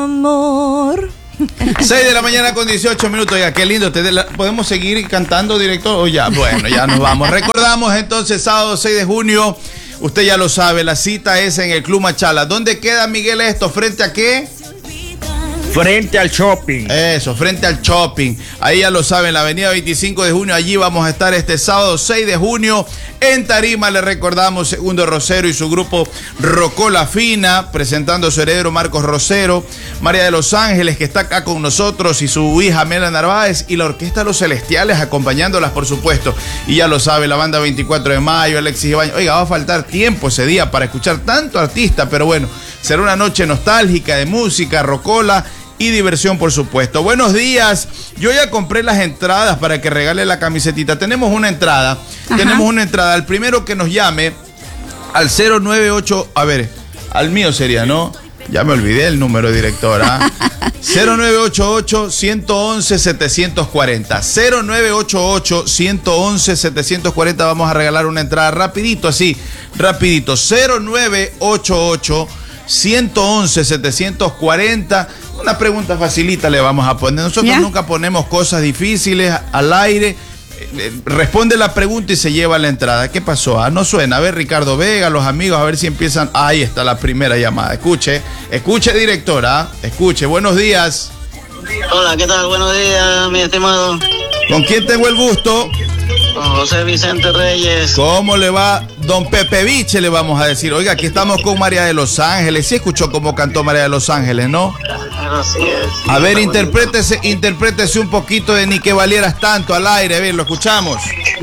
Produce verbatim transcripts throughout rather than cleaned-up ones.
Amor. seis de la mañana con dieciocho minutos. Ya, qué lindo. ¿Podemos seguir cantando, director? O ya, bueno, ya nos vamos. Recordamos entonces, sábado seis de junio. Usted ya lo sabe, la cita es en el Club Machala. ¿Dónde queda, Miguel, esto? ¿Frente a qué? Frente al shopping. Eso, frente al shopping. Ahí ya lo saben, la avenida veinticinco de junio. Allí vamos a estar este sábado seis de junio en tarima. Le recordamos Segundo Rosero y su grupo Rocola Fina, presentando a su heredero Marcos Rosero, María de los Ángeles, que está acá con nosotros, y su hija Mela Narváez, y la Orquesta Los Celestiales acompañándolas, por supuesto. Y ya lo sabe, la banda veinticuatro de mayo, Alexis Ibañez. Oiga, va a faltar tiempo ese día para escuchar tanto artista, pero bueno, será una noche nostálgica de música, rocola y diversión, por supuesto. Buenos días. Yo ya compré las entradas para que regale la camisetita. Tenemos una entrada. Ajá. Tenemos una entrada. El primero que nos llame al cero nueve ocho... A ver, al mío sería, ¿no? Ya me olvidé el número, directora. cero nueve ocho ocho, uno uno uno, siete cuatro cero. cero nueve ocho ocho, uno uno uno, siete cuatro cero. Vamos a regalar una entrada rapidito, así, rapidito. cero nueve ocho ocho, uno uno uno, siete cuatro cero. Una pregunta facilita le vamos a poner. Nosotros ¿Ya? nunca ponemos cosas difíciles al aire. Responde la pregunta y se lleva la entrada. ¿Qué pasó? Ah, no suena. A ver, Ricardo Vega, los amigos, a ver si empiezan. Ahí está la primera llamada. Escuche, escuche, directora. Escuche. Buenos días. Hola, ¿qué tal? Buenos días, mi estimado. ¿Con quién tengo el gusto? Con José Vicente Reyes. ¿Cómo le va? Don Pepe Viche, le vamos a decir. Oiga, aquí estamos con María de los Ángeles. Sí escuchó cómo cantó María de los Ángeles, ¿no? Así es. A ver, interprétese, interprétese un poquito de Ni que valieras tanto al aire. A ver, lo escuchamos.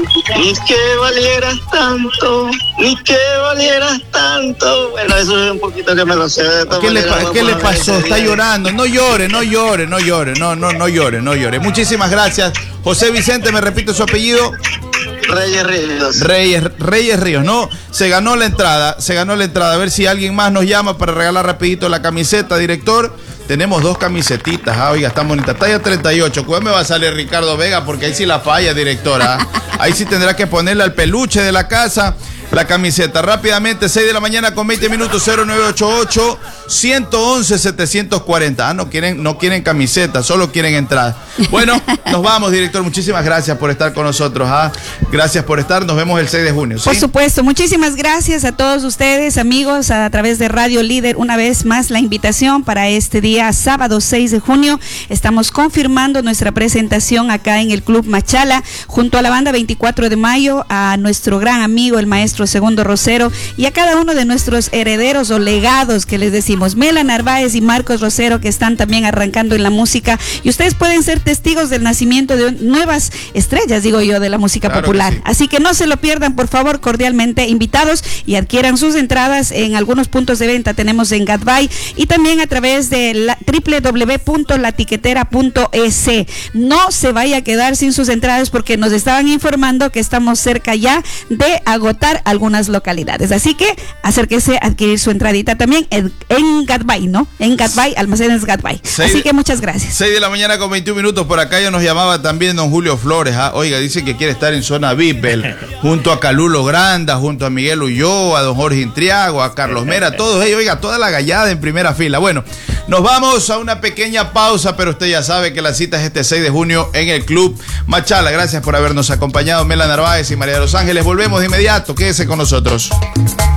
Ni que valieras tanto, ni que valieras tanto. Bueno, eso es un poquito que me lo sé. De ¿Qué le, pa ¿qué le pasó? Está llorando. No llore, no llore, no llore. No, no, no llore, no llore. Muchísimas gracias. José Vicente, me repite su apellido. Reyes Ríos. Reyes, Reyes Ríos, ¿no? Se ganó la entrada, se ganó la entrada. A ver si alguien más nos llama para regalar rapidito la camiseta, director. Tenemos dos camisetitas, ah, oiga, están bonitas. Talla treinta y ocho. ¿Cuándo me va a salir Ricardo Vega? Porque ahí sí la falla, directora. Ahí sí tendrá que ponerle al peluche de la casa la camiseta. Rápidamente, seis de la mañana con veinte minutos, cero nueve ocho ocho, uno uno uno, siete cuatro cero. Ah, no quieren, no quieren camiseta, solo quieren entrada. Bueno, nos vamos, director. Muchísimas gracias por estar con nosotros. Ah. Gracias por estar. Nos vemos el seis de junio. ¿Sí? Por supuesto. Muchísimas gracias a todos ustedes, amigos, a través de Radio Líder. Una vez más, la invitación para este día, sábado seis de junio. Estamos confirmando nuestra presentación acá en el Club Machala, junto a la banda veinticuatro de mayo, a nuestro gran amigo, el maestro Segundo Rosero, y a cada uno de nuestros herederos o legados que les decimos, Mela Narváez y Marcos Rosero, que están también arrancando en la música, y ustedes pueden ser testigos del nacimiento de nuevas estrellas, digo yo, de la música claro popular. Sí. Así que no se lo pierdan, por favor, cordialmente invitados, y adquieran sus entradas en algunos puntos de venta. Tenemos en Gadbay y también a través de la doble u doble u doble u punto la tiquetera punto es. No se vaya a quedar sin sus entradas, porque nos estaban informando que estamos cerca ya de agotar algunas localidades, así que acérquese a adquirir su entradita también en, en Gadbay, ¿no? En Gadbay, Almacenes Gadbay. Así que muchas gracias. seis de la mañana con veintiún minutos. Por acá ya nos llamaba también don Julio Flores. ¿Ah? Oiga, dice que quiere estar en zona V I P, junto a Calulo Granda, junto a Miguel Ulloa, a don Jorge Intriago, a Carlos Mera, todos ellos, oiga, toda la gallada en primera fila. Bueno, nos vamos a una pequeña pausa, pero usted ya sabe que la cita es este seis de junio en el Club Machala. Gracias por habernos acompañado, Mela Narváez y María de los Ángeles. Volvemos de inmediato. Quédese con nosotros.